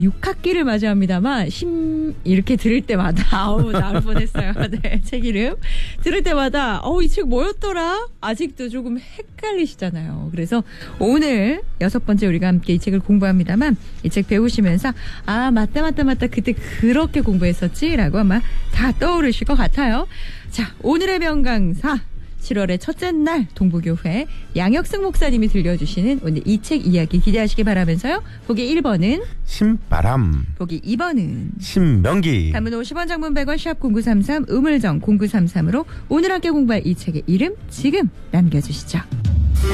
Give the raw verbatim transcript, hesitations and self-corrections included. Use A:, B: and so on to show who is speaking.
A: 육 학기를 맞이합니다만 심 이렇게 들을 때마다 아우 나올 뻔했어요. 네, 책 이름 들을 때마다 어우 이 책 뭐였더라? 아직도 조금 헷갈리시잖아요. 그래서 오늘 여섯 번째 우리가 함께 이 책을 공부합니다만 이 책 배우시면서 아 맞다 맞다 맞다 그때 그렇게 공부했었지라고 아마 다 떠오르실 것 같아요. 자, 오늘의 명강사 칠월의 첫째 날 동부교회 양혁승 목사님이 들려주시는 오늘 이 책 이야기 기대하시기 바라면서요. 보기 일 번은
B: 신바람,
A: 보기 이 번은
B: 신명기.
A: 단문 오십 원, 장문 백 원, 샵 공구삼삼, 우물정 공구삼삼으로 오늘 함께 공부할 이 책의 이름 지금 남겨주시죠.